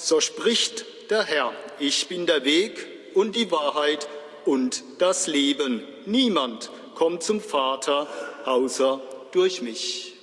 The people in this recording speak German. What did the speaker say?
So spricht der Herr: Ich bin der Weg und die Wahrheit und das Leben. Niemand kommt zum Vater außer durch mich.